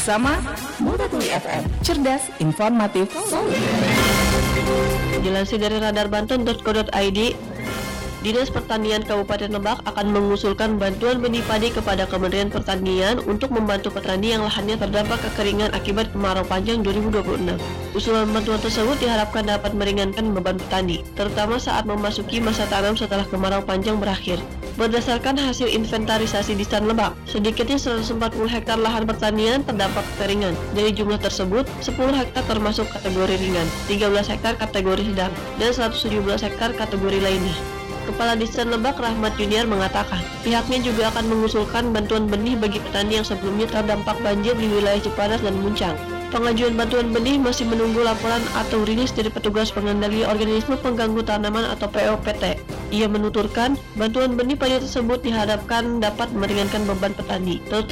bersama Mutatuli FM, cerdas, informatif, solid. Dilansir dari radarbanten.co.id, Dinas Pertanian Kabupaten Lebak akan mengusulkan bantuan benih padi kepada Kementerian Pertanian untuk membantu petani yang lahannya terdampak kekeringan akibat kemarau panjang 2026. Usulan bantuan tersebut diharapkan dapat meringankan beban petani, terutama saat memasuki masa tanam setelah kemarau panjang berakhir. Berdasarkan hasil inventarisasi di Stan Lebak, sedikitnya 140 hektar lahan pertanian terdampak kekeringan. Dari jumlah tersebut, 10 hektar termasuk kategori ringan, 13 hektar kategori sedang, dan 117 hektar kategori lainnya. Kepala Distan Lebak Rahmat Junior mengatakan, pihaknya juga akan mengusulkan bantuan benih bagi petani yang sebelumnya terdampak banjir di wilayah Cipanas dan Muncang. Pengajuan bantuan benih masih menunggu laporan atau rilis dari petugas pengendali organisme pengganggu tanaman atau POPT. Ia menuturkan, bantuan benih padi tersebut diharapkan dapat meringankan beban petani,